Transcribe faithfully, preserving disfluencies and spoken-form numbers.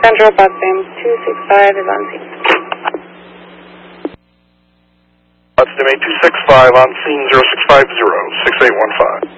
Central, Potsdam two six five is on scene. Potsdam eight two six five on scene zero six five zero, six eight one five.